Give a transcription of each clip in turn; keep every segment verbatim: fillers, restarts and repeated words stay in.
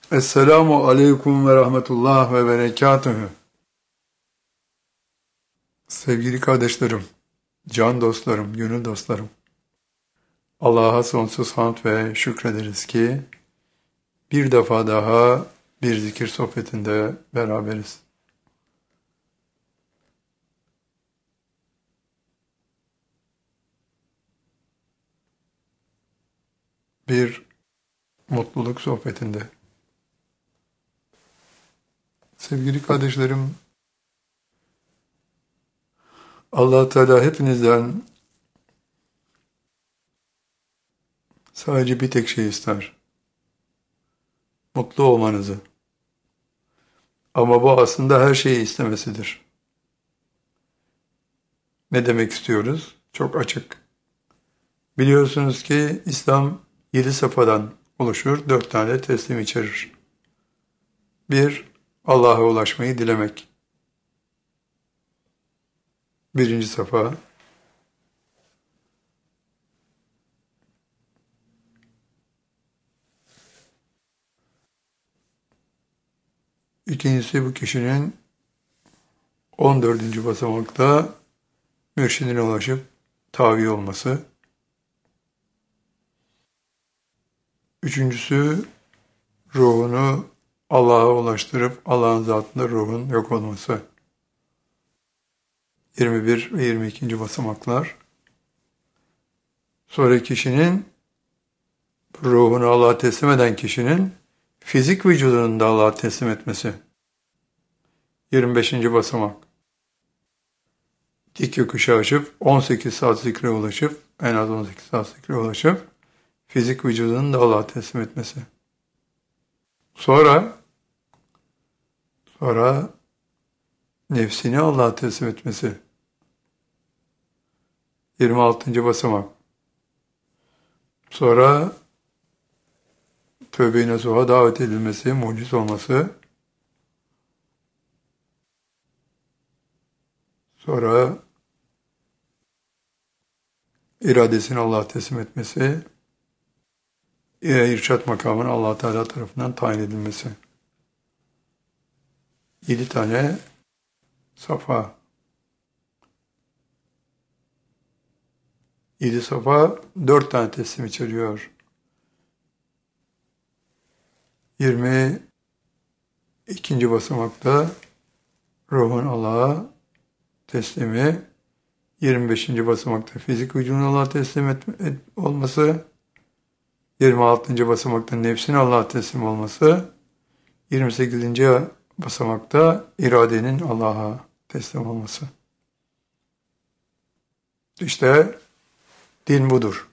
Esselamu aleyküm ve rahmetullah ve berekatühü. Sevgili kardeşlerim, can dostlarım, gönül dostlarım. Allah'a sonsuz hamd ve şükrederiz ki bir defa daha bir zikir sohbetinde beraberiz. Bir mutluluk sohbetinde. Sevgili kardeşlerim, Allah Teala hepinizden sadece bir tek şey ister. Mutlu olmanızı. Ama bu aslında her şeyi istemesidir. Ne demek istiyoruz? Çok açık. Biliyorsunuz ki İslam yedi safhadan oluşur, dört tane teslim içerir. Bir, Allah'a ulaşmayı dilemek. Birinci safa. İkincisi bu kişinin on dördüncü basamakta mürşidine ulaşıp tavi olması. Üçüncüsü ruhunu Allah'a ulaştırıp Allah'ın zatında ruhun yok olması. yirmi bir ve yirmi ikinci basamaklar. Sonra kişinin ruhunu Allah'a teslim eden kişinin fizik vücudunu da Allah'a teslim etmesi. yirmi beşinci basamak. Dik yokuşu açıp on sekiz saat zikre ulaşıp en az on sekiz saat zikre ulaşıp fizik vücudunu da Allah'a teslim etmesi. Sonra sonra nefsini Allah'a teslim etmesi. yirmi altıncı basamak. Sonra tövbe-i nasuha davet edilmesi, muciz olması. Sonra iradesini Allah'a teslim etmesi. İrşad makamının Allah Teala tarafından tayin edilmesi. Yedi tane safa. Yedi safa dört tane teslim içeriyor. Yirmi ikinci basamakta ruhun Allah'a teslimi, yirmi beşinci basamakta fizik vücudun Allah'a teslim et, et, olması, yirmi altıncı basamakta nefsin Allah'a teslim olması, yirmi sekizinci basamakta iradenin Allah'a teslim olması. İşte din budur.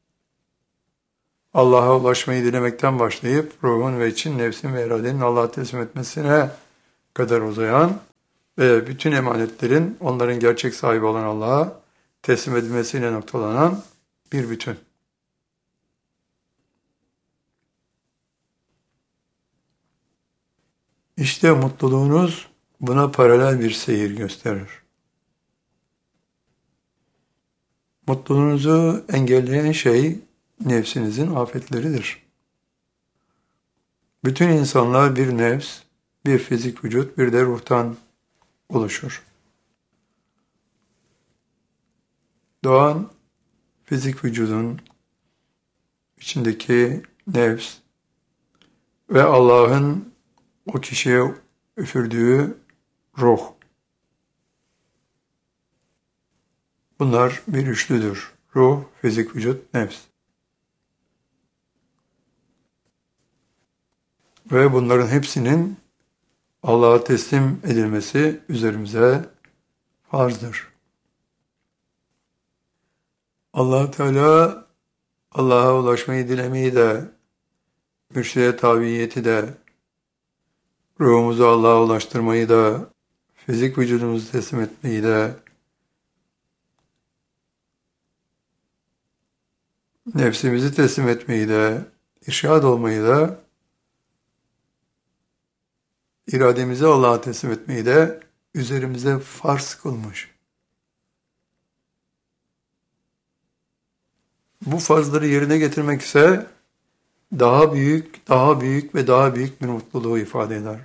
Allah'a ulaşmayı dilemekten başlayıp ruhun ve için nefsin ve iradenin Allah'a teslim etmesine kadar uzayan ve bütün emanetlerin onların gerçek sahibi olan Allah'a teslim edilmesiyle noktalanan bir bütün. İşte mutluluğunuz buna paralel bir seyir gösterir. Mutluluğunuzu engelleyen şey nefsinizin afetleridir. Bütün insanlar bir nefs, bir fizik vücut, bir de ruhtan oluşur. Doğan fizik vücudun içindeki nefs ve Allah'ın o kişiye üfürdüğü ruh. Bunlar bir üçlüdür. Ruh, fizik vücut, nefs. Ve bunların hepsinin Allah'a teslim edilmesi üzerimize farzdır. Allah Teala Allah'a ulaşmayı dilemeyi de, mürşide taviyeti de, ruhumuzu Allah'a ulaştırmayı da, fizik vücudumuzu teslim etmeyi de, nefsimizi teslim etmeyi de, irşad olmayı da, irademizi Allah'a teslim etmeyi de üzerimize farz kılmış. Bu farzları yerine getirmek ise daha büyük, daha büyük ve daha büyük bir mutluluğu ifade eder.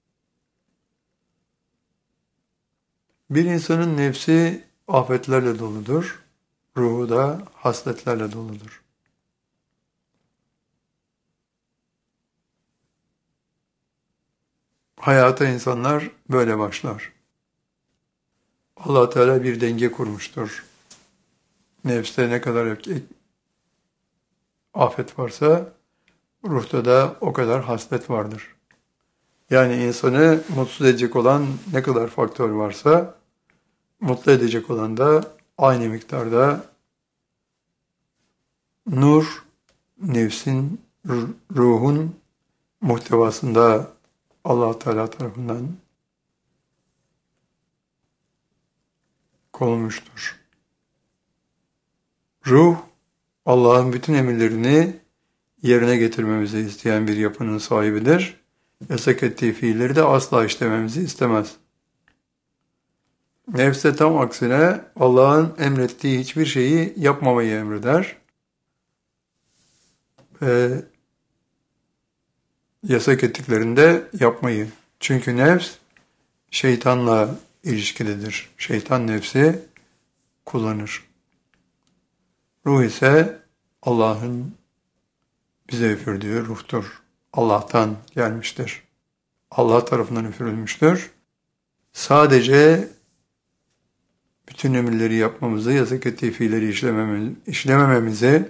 Bir insanın nefsi afetlerle doludur, ruhu da hasletlerle doludur. Hayata insanlar böyle başlar. Allah Teala bir denge kurmuştur. Nefste ne kadar afet varsa ruhta da o kadar haslet vardır. Yani insanı mutsuz edecek olan ne kadar faktör varsa mutlu edecek olan da aynı miktarda nur, nefsin, ruhun muhtevasında Allah Teala tarafından konulmuştur. Ruh, Allah'ın bütün emirlerini yerine getirmemizi isteyen bir yapının sahibidir. Yasak ettiği fiilleri de asla işlememizi istemez. Nefs de tam aksine Allah'ın emrettiği hiçbir şeyi yapmamayı emreder. Ve yasak ettiklerinde yapmayı. Çünkü nefs şeytanla ilişkilidir. Şeytan nefsi kullanır. Ruh ise Allah'ın bize üfürdüğü ruhtur. Allah'tan gelmiştir. Allah tarafından üfürülmüştür. Sadece bütün emirleri yapmamızı, yasak ettiği fiilleri işlemememizi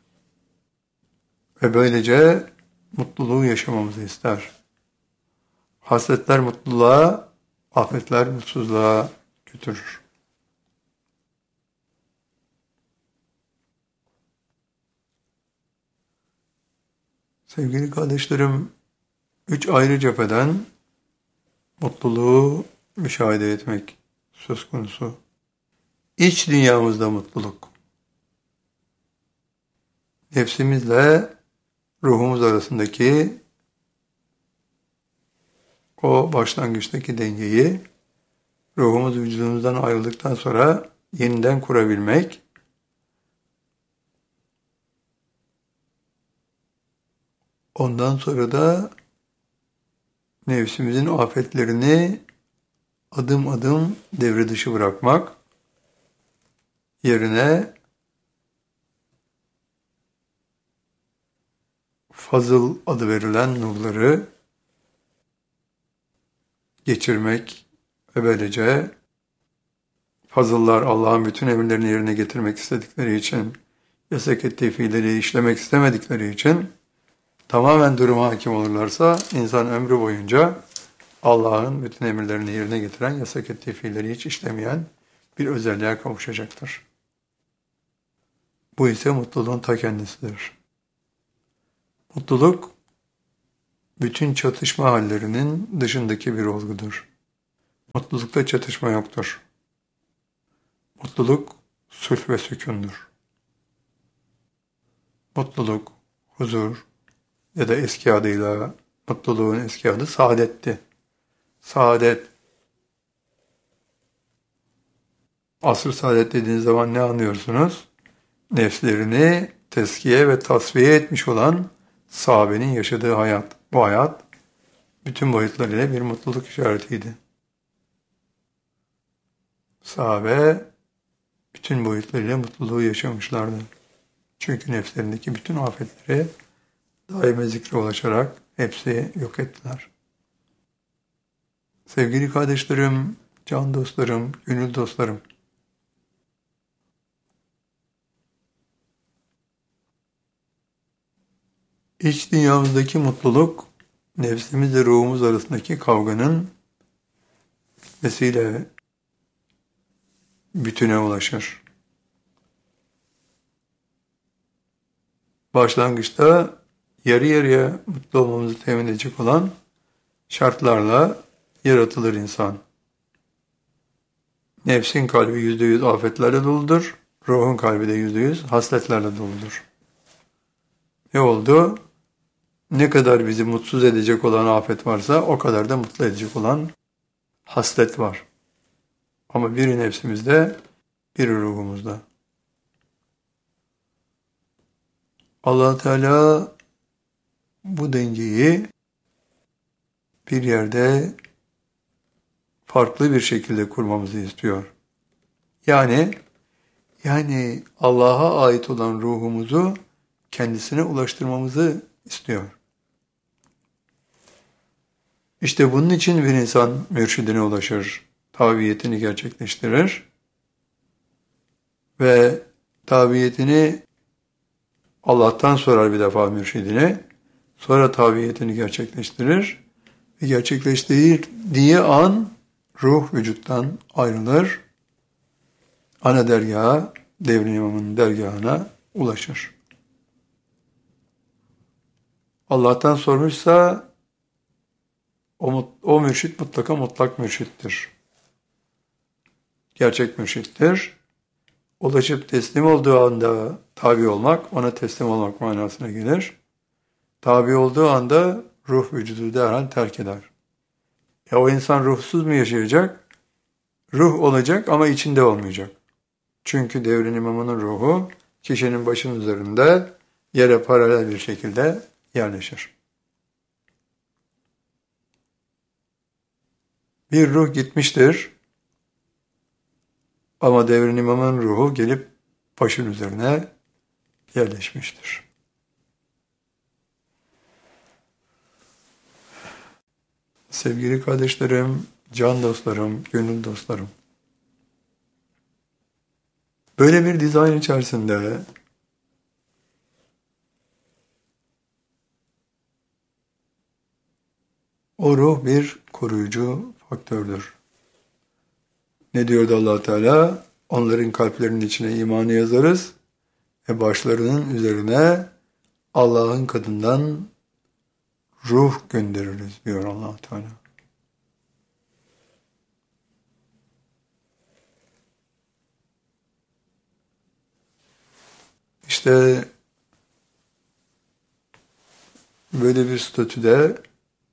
ve böylece mutluluğu yaşamamızı ister. Hasletler mutluluğa, afetler mutsuzluğa götürür. Sevgili kardeşlerim, üç ayrı cepheden mutluluğu müşahede etmek söz konusu. İç dünyamızda mutluluk. Nefsimizle ruhumuz arasındaki o başlangıçtaki dengeyi ruhumuz vücudumuzdan ayrıldıktan sonra yeniden kurabilmek, ondan sonra da nefsimizin afetlerini adım adım devre dışı bırakmak, yerine fazıl adı verilen nurları geçirmek ve böylece fazıllar Allah'ın bütün emirlerini yerine getirmek istedikleri için, yasak ettiği fiilleri işlemek istemedikleri için tamamen duruma hakim olurlarsa insan ömrü boyunca Allah'ın bütün emirlerini yerine getiren, yasak ettiği fiilleri hiç işlemeyen bir özelliğe kavuşacaktır. Bu ise mutluluğun ta kendisidir. Mutluluk, bütün çatışma hallerinin dışındaki bir olgudur. Mutlulukta çatışma yoktur. Mutluluk, sulh ve sükundur. Mutluluk, huzur ya da eski adıyla mutluluğun eski adı saadetti. Saadet. Asr saadet dediğiniz zaman ne anlıyorsunuz? Nefslerini teskiye ve tasfiye etmiş olan sahabenin yaşadığı hayat. Bu hayat bütün boyutlarıyla bir mutluluk işaretiydi. Sahabe bütün boyutlarıyla mutluluğu yaşamışlardı. Çünkü nefslerindeki bütün afetleri daime zikre ulaşarak hepsi yok ettiler. Sevgili kardeşlerim, can dostlarım, gönül dostlarım, İç dünyamızdaki mutluluk, nefsimizle ruhumuz arasındaki kavganın bitmesiyle bütüne ulaşır. Başlangıçta yarı yarıya mutlu olmamızı temin edecek olan şartlarla yaratılır insan. Nefsin kalbi yüzde yüz afetlerle doludur, ruhun kalbi de yüzde yüz hasletlerle doludur. Ne oldu? Ne kadar bizi mutsuz edecek olan afet varsa o kadar da mutlu edecek olan haslet var. Ama biri nefsimizde, biri ruhumuzda. Allah Teala bu dengeyi bir yerde farklı bir şekilde kurmamızı istiyor. Yani yani Allah'a ait olan ruhumuzu kendisine ulaştırmamızı istiyor. İşte bunun için bir insan mürşidine ulaşır, tabiyetini gerçekleştirir ve tabiyetini Allah'tan sorar bir defa mürşidine, sonra tabiyetini gerçekleştirir ve gerçekleştirdiği an ruh vücuttan ayrılır, ana dergaha, Devrin İmam'ın dergahına ulaşır. Allah'tan sormuşsa o, o mürşit mutlaka mutlak mürşittir. Gerçek mürşittir. Ulaşıp teslim olduğu anda tabi olmak, ona teslim olmak manasına gelir. Tabi olduğu anda ruh vücudu derhal terk eder. Ya o insan ruhsuz mu yaşayacak? Ruh olacak ama içinde olmayacak. Çünkü Devrin İmamı'nın ruhu kişinin başının üzerinde yere paralel bir şekilde yerleşir. Bir ruh gitmiştir ama Devrin İmamı'nın ruhu gelip başın üzerine yerleşmiştir. Sevgili kardeşlerim, can dostlarım, gönül dostlarım. Böyle bir dizayn içerisinde o ruh bir koruyucu faktördür. Ne diyordu Allah Teala? Onların kalplerinin içine imanı yazarız ve başlarının üzerine Allah'ın katından ruh göndeririz diyor Allah Teala. İşte böyle bir statüde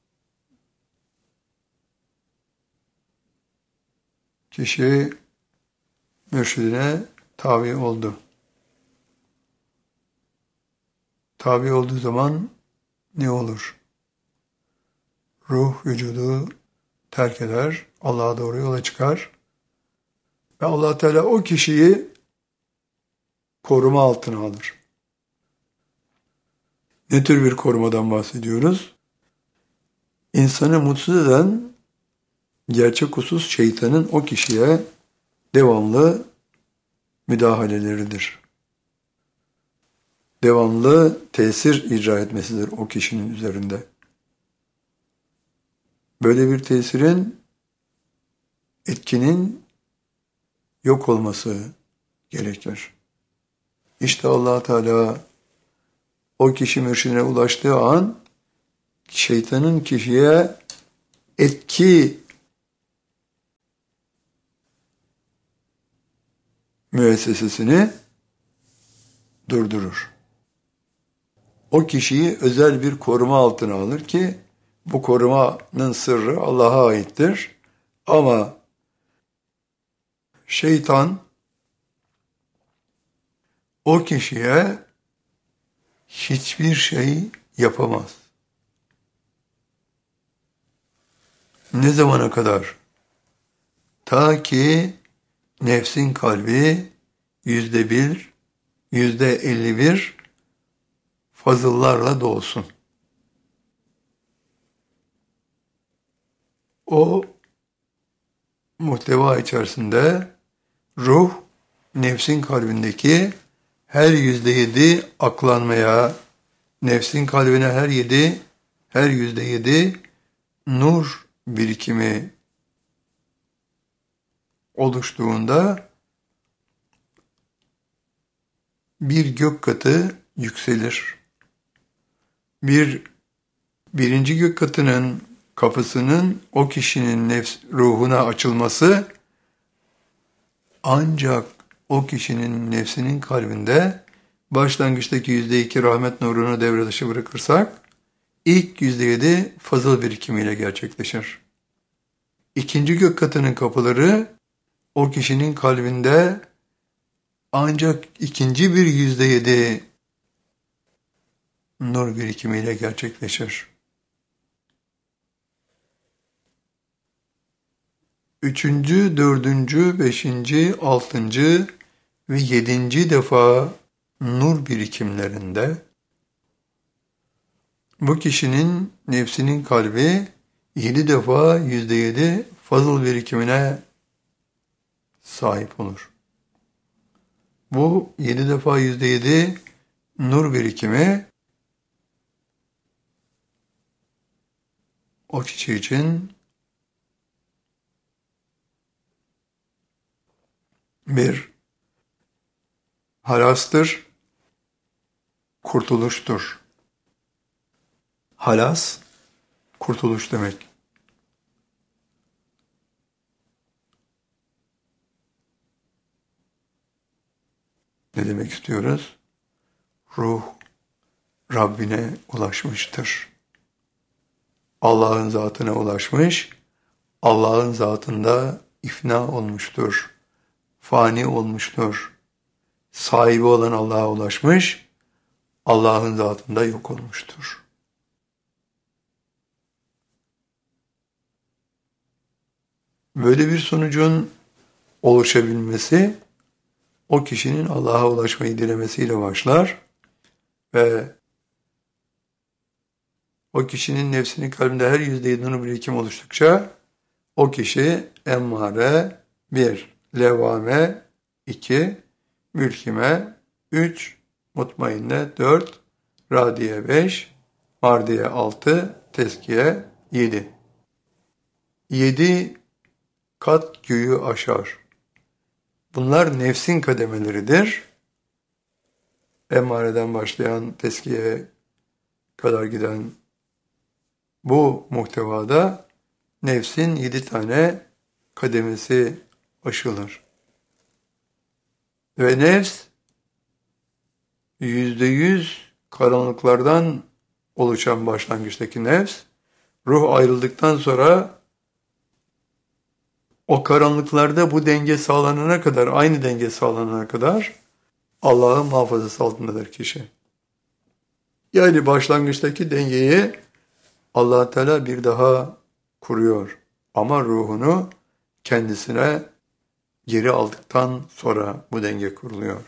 kişi mürşidine tabi oldu. Tabi olduğu zaman ne olur? Ruh vücudu terk eder, Allah'a doğru yola çıkar ve Allah Teala o kişiyi koruma altına alır. Ne tür bir korumadan bahsediyoruz? İnsanı mutsuz eden gerçek husus şeytanın o kişiye devamlı müdahaleleridir. Devamlı tesir icra etmesidir o kişinin üzerinde. Böyle bir tesirin, etkinin yok olması gerekir. İşte Allah Teala o kişi mürşidine ulaştığı an şeytanın kişiye etki müessesesini durdurur. O kişiyi özel bir koruma altına alır ki bu korumanın sırrı Allah'a aittir. Ama şeytan o kişiye hiçbir şey yapamaz. Ne zamana kadar? Ta ki nefsin kalbi yüzde bir, yüzde elli bir fazıllarla dolsun. O muhteva içerisinde ruh, nefsin kalbindeki her yüzde yedi aklanmaya, nefsin kalbine her yedi, her yüzde yedi nur birikimi oluştuğunda bir gök katı yükselir. Bir birinci gök katının kapısının o kişinin nefs ruhuna açılması ancak o kişinin nefsinin kalbinde başlangıçtaki yüzde iki rahmet nurunu devre dışı bırakırsak ilk yüzde yedi fazıl birikimiyle gerçekleşir. İkinci gök katının kapıları o kişinin kalbinde ancak ikinci bir yüzde yedi nur birikimiyle gerçekleşir. Üçüncü, dördüncü, beşinci, altıncı ve yedinci defa nur birikimlerinde bu kişinin nefsinin kalbi yedi defa yüzde yedi fazıl birikimine sahip olur. Bu yedi defa yüzde yedi nur birikimi o kişi için bir halastır, kurtuluştur. Halas, kurtuluş demek. Ne demek istiyoruz? Ruh Rabbine ulaşmıştır. Allah'ın zatına ulaşmış, Allah'ın zatında ifna olmuştur, fani olmuştur. Sahibi olan Allah'a ulaşmış, Allah'ın zatında yok olmuştur. Böyle bir sonucun oluşabilmesi, o kişinin Allah'a ulaşmayı dilemesiyle başlar ve o kişinin nefsinin kalbinde her yüzde yedi nur birikim oluştukça o kişi emmare bir, levvame iki, mülkime üç, mutmainne dört, radiye beş, mardiye altı, teskiye yedi. Yedi kat göğü aşar. Bunlar nefsin kademeleridir. Emmareden başlayan teskiye kadar giden bu muhtevada nefsin yedi tane kademesi aşılır. Ve nefs yüzde yüz karanlıklardan oluşan başlangıçtaki nefs, ruh ayrıldıktan sonra o karanlıklarda bu denge sağlanana kadar, aynı denge sağlanana kadar Allah'ın muhafazası altındadır kişi. Yani başlangıçtaki dengeyi Allah Teala bir daha kuruyor. Ama ruhunu kendisine geri aldıktan sonra bu denge kuruluyor.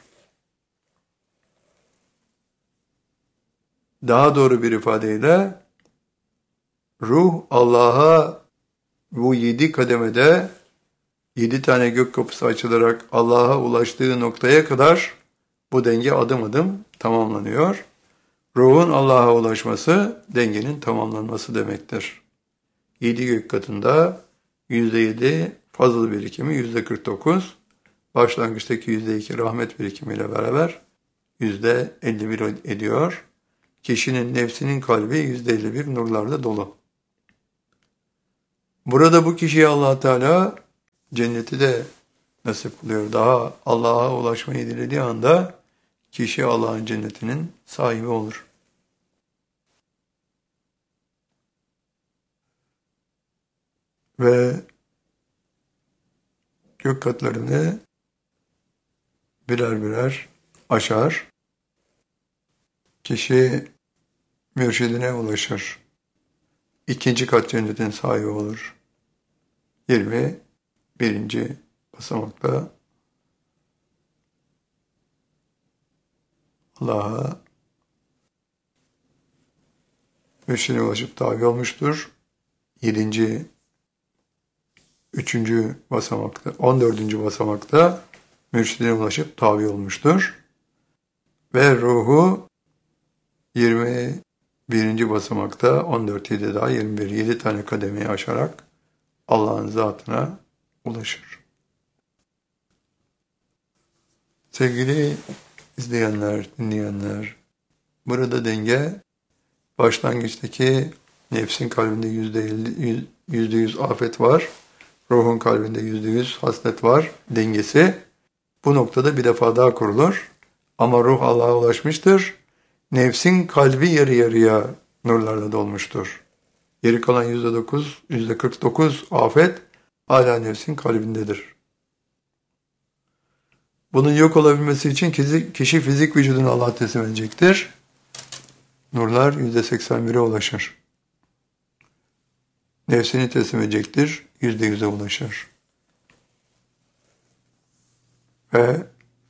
Daha doğru bir ifadeyle ruh Allah'a bu yedi kademede yedi tane gök kapısı açılarak Allah'a ulaştığı noktaya kadar bu denge adım adım tamamlanıyor. Ruhun Allah'a ulaşması dengenin tamamlanması demektir. Yedi gök katında yüzde yedi fazıl birikimi yüzde kırk dokuz, başlangıçtaki yüzde iki rahmet birikimiyle beraber yüzde elli bir ediyor. Kişinin nefsinin kalbi yüzde elli bir nurlarla dolu. Burada bu kişiye Allah Teala cenneti de nasip kılıyor. Daha Allah'a ulaşmayı dilediği anda kişi Allah'ın cennetinin sahibi olur. Ve gök katlarını birer birer aşar. Kişi mürşidine ulaşır. İkinci kat cennetin sahibi olur. yirmi birinci basamakta Allah'a mürşidine ulaşıp tabi olmuştur. yedinci üçüncü basamakta, on dördüncü basamakta mürşidine ulaşıp tabi olmuştur. Ve ruhu yirmi birinci basamakta on dört yedi daha yirmi bir yedi tane kademeyi aşarak Allah'ın zatına ulaşır. Sevgili izleyenler, dinleyenler, burada denge başlangıçtaki nefsin kalbinde yüzde elli, yüzde yüz afet var. Ruhun kalbinde yüzde yüz haslet var. Dengesi bu noktada bir defa daha kurulur. Ama ruh Allah'a ulaşmıştır. Nefsin kalbi yarı yarıya nurlarla dolmuştur. Geri kalan yüzde dokuz, yüzde kırk dokuz afet hala nefsin kalbindedir. Bunun yok olabilmesi için kişi fizik vücudunu Allah'a teslim edecektir. Nurlar yüzde seksen bire ulaşır. Nefsini teslim edecektir, yüzde yüze ulaşır. Ve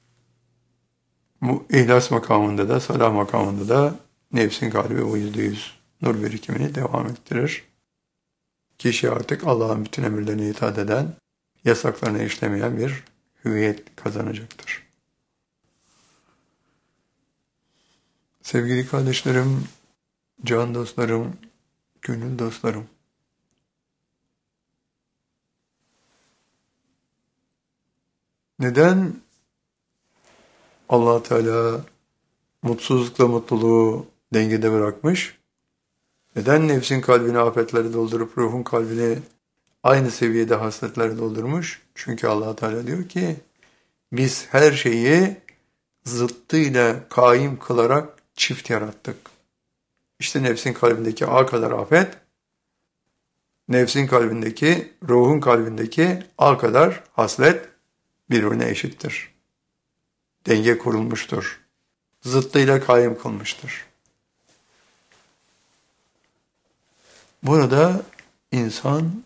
bu ihlas makamında da, salah makamında da nefsin kalbi o yüzde yüz nur birikimini devam ettirir. Kişi artık Allah'ın bütün emirlerine itaat eden, yasaklarına işlemeyen bir hüviyet kazanacaktır. Sevgili kardeşlerim, can dostlarım, gönül dostlarım, neden Allah Teala mutsuzlukla mutluluğu dengede bırakmış? Neden nefsin kalbini afetleri doldurup ruhun kalbini aynı seviyede hasletleri doldurmuş? Çünkü Allah Teala diyor ki biz her şeyi zıttıyla kaim kılarak çift yarattık. İşte nefsin kalbindeki A kadar afet, nefsin kalbindeki, ruhun kalbindeki A kadar haslet birbirine eşittir. Denge kurulmuştur. Zıttıyla kaim kılmıştır. Burada insan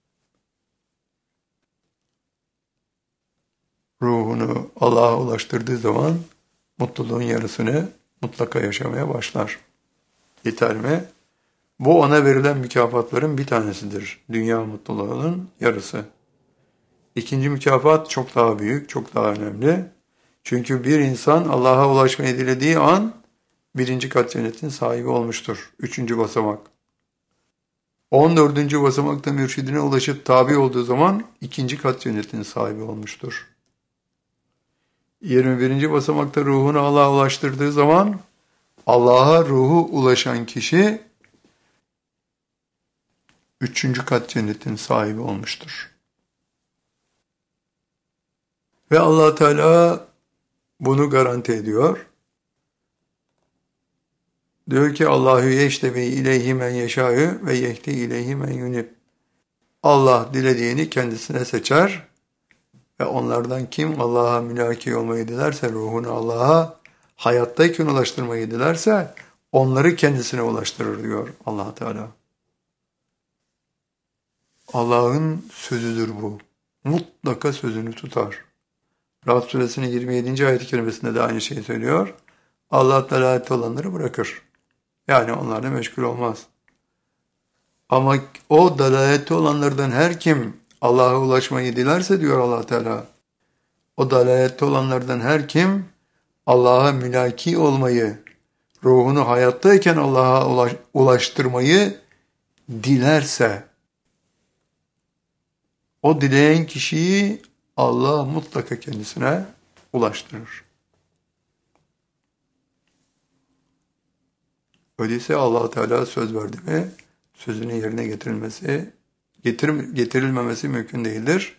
ruhunu Allah'a ulaştırdığı zaman mutluluğun yarısını mutlaka yaşamaya başlar. Yeter mi? Bu ona verilen mükafatların bir tanesidir. Dünya mutluluğunun yarısı. İkinci mükafat çok daha büyük, çok daha önemli. Çünkü bir insan Allah'a ulaşmayı dilediği an birinci kat cennetin sahibi olmuştur. Üçüncü basamak. On dördüncü basamakta mürşidine ulaşıp tabi olduğu zaman ikinci kat cennetin sahibi olmuştur. Yirmi birinci basamakta ruhunu Allah'a ulaştırdığı zaman Allah'a ruhu ulaşan kişi üçüncü kat cennetin sahibi olmuştur. Ve Allah Teala bunu garanti ediyor. Diyor ki Allahu yeştebi ileyhi men yeşâ'ü ve yehdi ileyhi men yunib. Allah dilediğini kendisine seçer ve onlardan kim Allah'a mülaki olmayı dilerse, ruhunu Allah'a hayattayken ulaştırmayı dilerse onları kendisine ulaştırır diyor Allah Teala. Allah'ın sözüdür bu. Mutlaka sözünü tutar. Ra'd suresinin yirmi yedinci ayet-i kerimesinde de aynı şeyi söylüyor. Allah dalalet olanları bırakır. Yani onlarla meşgul olmaz. Ama o dalalette olanlardan her kim Allah'a ulaşmayı dilerse diyor Allah Teala, o dalalette olanlardan her kim Allah'a mülaki olmayı, ruhunu hayattayken Allah'a ulaştırmayı dilerse, o dileyen kişiyi Allah mutlaka kendisine ulaştırır. Öyleyse Allah Teala söz verdi mi, sözünün yerine getirilmesi, getir, getirilmemesi mümkün değildir.